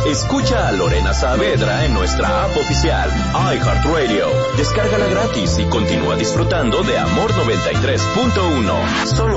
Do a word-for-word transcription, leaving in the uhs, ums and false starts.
Escucha a Lorena Saavedra en nuestra app oficial, iHeartRadio. Descárgala gratis y continúa disfrutando de Amor noventa y tres punto uno. Solo